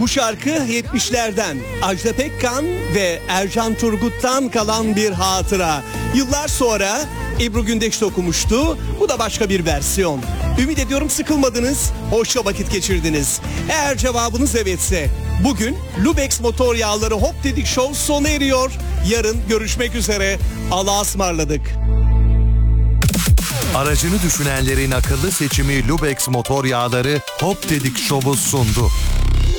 Bu şarkı 70'lerden Ajda Pekkan ve Ercan Turgut'tan kalan bir hatıra. Yıllar sonra Ebru Gündeş okumuştu. Bu da başka bir versiyon. Ümit ediyorum sıkılmadınız, hoşça vakit geçirdiniz. Eğer cevabınız evetse bugün Lubex Motor Yağları Hop Dedik Show sona eriyor. Yarın görüşmek üzere. Allah'a ısmarladık. Aracını düşünenlerin akıllı seçimi Lubex Motor Yağları Hop Dedik Show'u sundu.